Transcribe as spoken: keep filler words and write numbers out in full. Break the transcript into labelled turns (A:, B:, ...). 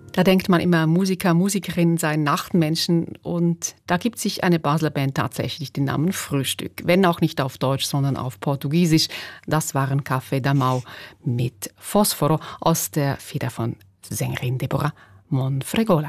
A: Da denkt man immer, Musiker, Musikerinnen seien Nachtmenschen und da gibt sich eine Basler Band tatsächlich den Namen Frühstück. Wenn auch nicht auf Deutsch, sondern auf Portugiesisch. Das waren Café da Mau mit Fosforo aus der Feder von Sängerin Deborah Monfregola.